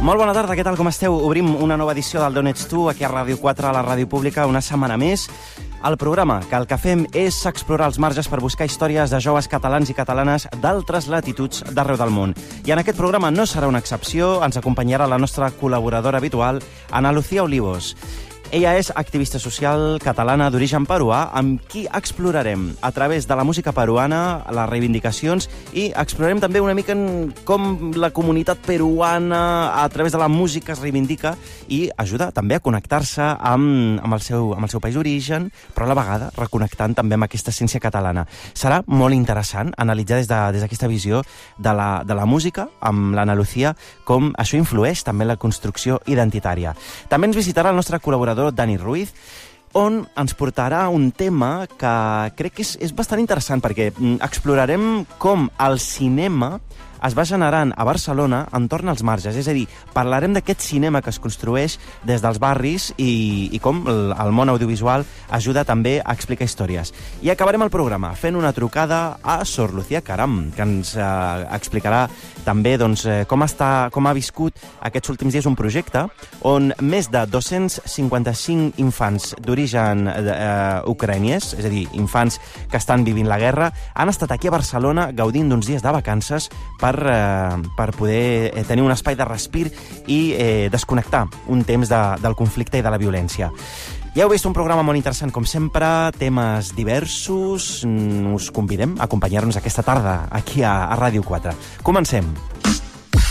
Molt bona tarda, què tal, com esteu? Obrim una nova edició del D'on ets tu, aquí a Ràdio 4, a la Ràdio Pública, una setmana més. El programa que el que fem és explorar els marges per buscar històries de joves catalans i catalanes d'altres latituds d'arreu del món. I en aquest programa no serà una excepció, ens acompanyarà la nostra col·laboradora habitual, Ana Lucía Olivos. Ella és activista social catalana d'origen peruà, amb qui explorarem a través de la música peruana les reivindicacions i explorarem també una mica com la comunitat peruana a través de la música es reivindica i ajuda també a connectar-se amb el seu país d'origen, però a la vegada reconnectant també amb aquesta essència catalana. Serà molt interessant analitzar des d'aquesta visió de la música amb l'Ana Lucía com això influeix també en la construcció identitària. També ens visitarà el nostre col·laborador Dani Ruiz, on ens portarà un tema que crec que és bastant interessant, perquè explorarem com el cinema es va generant a Barcelona entorn als marges. És a dir, parlarem d'aquest cinema que es construeix des dels barris i com el món audiovisual ajuda també a explicar històries. I acabarem el programa fent una trucada a Sor Lucía Caram, que ens explicarà també com ha viscut aquests últims dies un projecte on més de 255 infants d'origen ucraïniès, és a dir, infants que estan vivint la guerra, han estat aquí a Barcelona gaudint d'uns dies de vacances per poder tenir un espai de respir i desconnectar un temps del conflicte i de la violència. Ja heu vist un programa molt interessant, com sempre, temes diversos. Us convidem a acompanyar-nos aquesta tarda aquí a Ràdio 4. Comencem.